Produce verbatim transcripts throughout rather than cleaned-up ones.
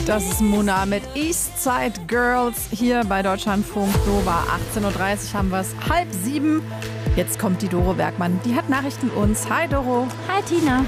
Das ist Mona mit Eastside Girls hier bei Deutschlandfunk Nova. achtzehn Uhr dreißig haben wir es, halb sieben. Jetzt kommt die Doro Bergmann, die hat Nachrichten uns. Hi Doro. Hi Tina.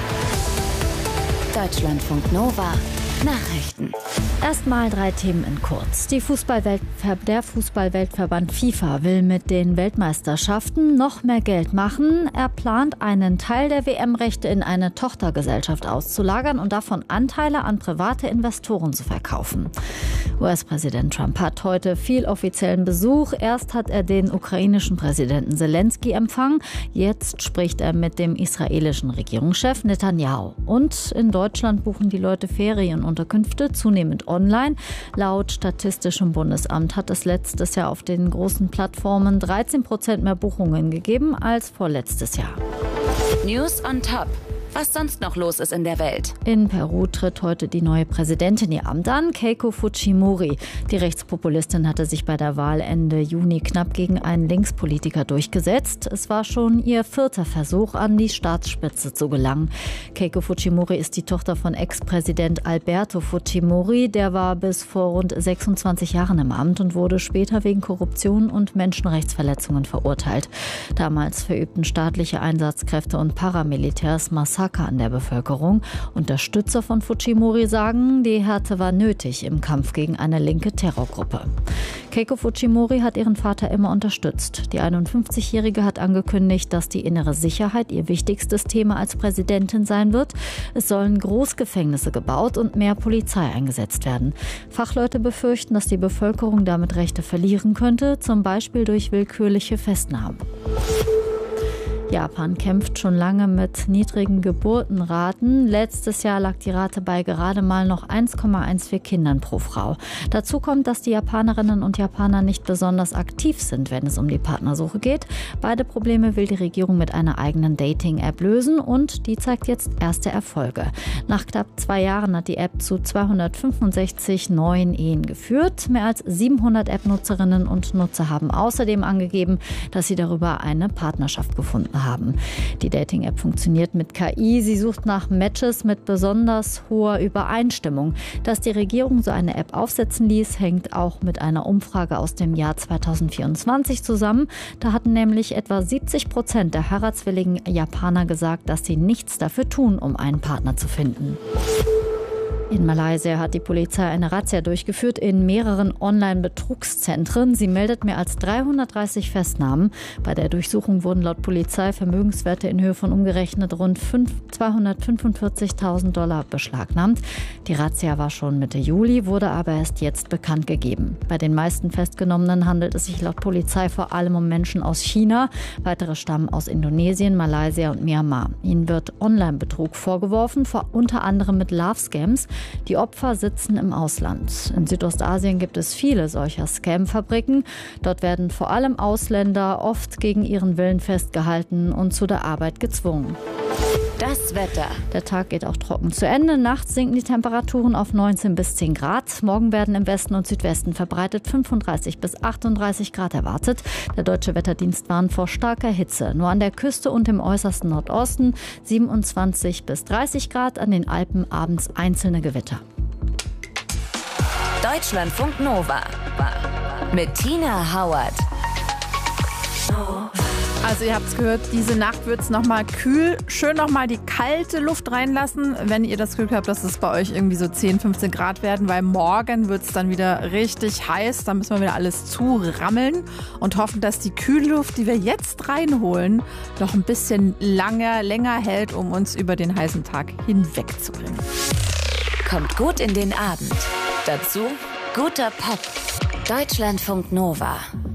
Deutschlandfunk Nova. Nachrichten. Erstmal drei Themen in kurz. Die Fußballweltver- der Fußballweltverband FIFA will mit den Weltmeisterschaften noch mehr Geld machen. Er plant, einen Teil der W M-Rechte in eine Tochtergesellschaft auszulagern und davon Anteile an private Investoren zu verkaufen. U S-Präsident Trump hat heute viel offiziellen Besuch. Erst hat er den ukrainischen Präsidenten Zelensky empfangen. Jetzt spricht er mit dem israelischen Regierungschef Netanyahu. Und in Deutschland buchen die Leute Ferienunterkünfte zunehmend online. Laut Statistischem Bundesamt hat es letztes Jahr auf den großen Plattformen dreizehn Prozent mehr Buchungen gegeben als vorletztes Jahr. News on Top. Was sonst noch los ist in der Welt. In Peru tritt heute die neue Präsidentin ihr Amt an, Keiko Fujimori. Die Rechtspopulistin hatte sich bei der Wahl Ende Juni knapp gegen einen Linkspolitiker durchgesetzt. Es war schon ihr vierter Versuch, an die Staatsspitze zu gelangen. Keiko Fujimori ist die Tochter von Ex-Präsident Alberto Fujimori. Der war bis vor rund sechsundzwanzig Jahren im Amt und wurde später wegen Korruption und Menschenrechtsverletzungen verurteilt. Damals verübten staatliche Einsatzkräfte und Paramilitärs Massaker an der Bevölkerung. Unterstützer von Fujimori sagen, die Härte war nötig im Kampf gegen eine linke Terrorgruppe. Keiko Fujimori hat ihren Vater immer unterstützt. Die einundfünfzigjährige hat angekündigt, dass die innere Sicherheit ihr wichtigstes Thema als Präsidentin sein wird. Es sollen Großgefängnisse gebaut und mehr Polizei eingesetzt werden. Fachleute befürchten, dass die Bevölkerung damit Rechte verlieren könnte, zum Beispiel durch willkürliche Festnahmen. Japan kämpft schon lange mit niedrigen Geburtenraten. Letztes Jahr lag die Rate bei gerade mal noch eins Komma vierzehn Kindern pro Frau. Dazu kommt, dass die Japanerinnen und Japaner nicht besonders aktiv sind, wenn es um die Partnersuche geht. Beide Probleme will die Regierung mit einer eigenen Dating-App lösen und die zeigt jetzt erste Erfolge. Nach knapp zwei Jahren hat die App zu zweihundertfünfundsechzig neuen Ehen geführt. Mehr als siebenhundert App-Nutzerinnen und Nutzer haben außerdem angegeben, dass sie darüber eine Partnerschaft gefunden haben. haben. Die Dating-App funktioniert mit K I. Sie sucht nach Matches mit besonders hoher Übereinstimmung. Dass die Regierung so eine App aufsetzen ließ, hängt auch mit einer Umfrage aus dem Jahr zweitausendvierundzwanzig zusammen. Da hatten nämlich etwa siebzig Prozent der heiratswilligen Japaner gesagt, dass sie nichts dafür tun, um einen Partner zu finden. In Malaysia hat die Polizei eine Razzia durchgeführt in mehreren Online-Betrugszentren. Sie meldet mehr als dreihundertdreißig Festnahmen. Bei der Durchsuchung wurden laut Polizei Vermögenswerte in Höhe von umgerechnet rund zweihundertfünfundvierzigtausend Dollar beschlagnahmt. Die Razzia war schon Mitte Juli, wurde aber erst jetzt bekannt gegeben. Bei den meisten Festgenommenen handelt es sich laut Polizei vor allem um Menschen aus China. Weitere stammen aus Indonesien, Malaysia und Myanmar. Ihnen wird Online-Betrug vorgeworfen, vor unter anderem mit Love-Scams. Die Opfer sitzen im Ausland. In Südostasien gibt es viele solcher Scam-Fabriken. Dort werden vor allem Ausländer oft gegen ihren Willen festgehalten und zu der Arbeit gezwungen. Das Wetter. Der Tag geht auch trocken zu Ende. Nachts sinken die Temperaturen auf neunzehn bis zehn Grad. Morgen werden im Westen und Südwesten verbreitet fünfunddreißig bis achtunddreißig Grad erwartet. Der Deutsche Wetterdienst warnt vor starker Hitze. Nur an der Küste und im äußersten Nordosten siebenundzwanzig bis dreißig Grad, an den Alpen abends einzelne Gewitter. Deutschlandfunk Nova mit Tina Hauert. Also ihr habt es gehört, diese Nacht wird es nochmal kühl. Schön nochmal die kalte Luft reinlassen, wenn ihr das Glück habt, dass es bei euch irgendwie so zehn, fünfzehn Grad werden, weil morgen wird es dann wieder richtig heiß. Da müssen wir wieder alles zurammeln und hoffen, dass die Kühlluft, die wir jetzt reinholen, noch ein bisschen langer, länger hält, um uns über den heißen Tag hinwegzubringen. Kommt gut in den Abend. Dazu guter Pop. Deutschlandfunk Nova.